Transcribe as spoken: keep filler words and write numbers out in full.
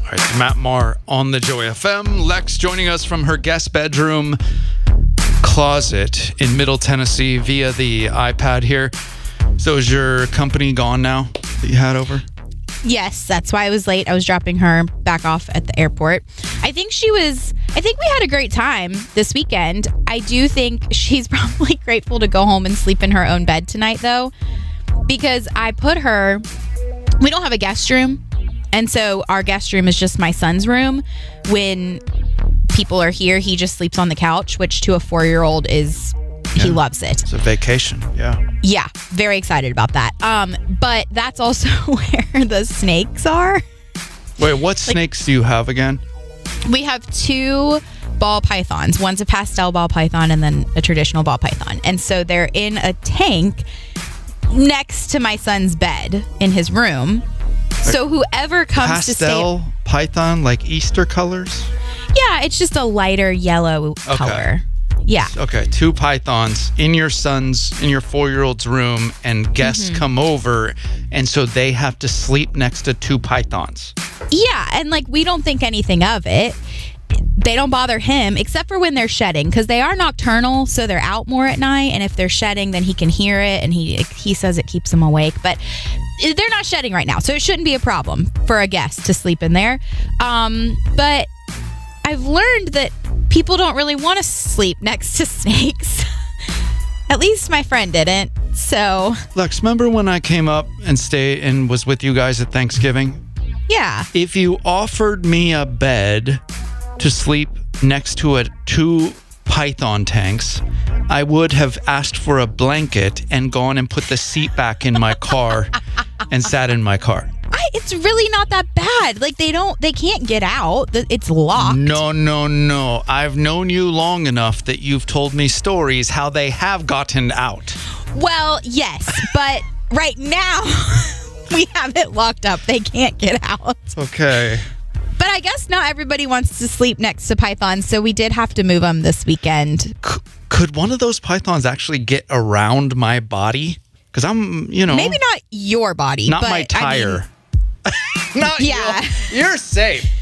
All right, Matt Maher on the Joy F M. Lex joining us from her guest bedroom closet in Middle Tennessee via the iPad here. So is your company gone now that you had over? Yes, that's why I was late. I was dropping her back off at the airport. I think she was, I think we had a great time this weekend. I do think she's probably grateful to go home and sleep in her own bed tonight, though, because I put her, we don't have a guest room. And so our guest room is just my son's room. When people are here, he just sleeps on the couch, which to a four-year-old is, yeah. He loves it. It's a vacation, yeah. Yeah, very excited about that. Um, but that's also where the snakes are. Wait, what like, snakes do you have again? We have two ball pythons. One's a pastel ball python and then a traditional ball python. And so they're in a tank next to my son's bed in his room. So whoever comes pastel to stay... Pastel python, like Easter colors? Yeah, it's just a lighter yellow okay. color. Yeah. Okay, two pythons in your son's, in your four-year-old's room, and guests mm-hmm. come over, and so they have to sleep next to two pythons. Yeah, and like we don't think anything of it. They don't bother him, except for when they're shedding, because they are nocturnal, so they're out more at night, and if they're shedding, then he can hear it, and he he says it keeps him awake, but they're not shedding right now, so it shouldn't be a problem for a guest to sleep in there. Um, but I've learned that people don't really want to sleep next to snakes. At least my friend didn't, so... Lex, remember when I came up and stayed and was with you guys at Thanksgiving? Yeah. If you offered me a bed to sleep next to a two python tanks, I would have asked for a blanket and gone and put the seat back in my car and sat in my car. I, it's really not that bad. Like, they don't, they can't get out. It's locked. No, no, no. I've known you long enough that you've told me stories how they have gotten out. Well, yes, but right now we have it locked up. They can't get out. Okay. But I guess not everybody wants to sleep next to pythons, so we did have to move them this weekend. C- could one of those pythons actually get around my body? Because I'm, you know... Maybe not your body, not but... my tire. I mean, Not yeah. you. You're safe.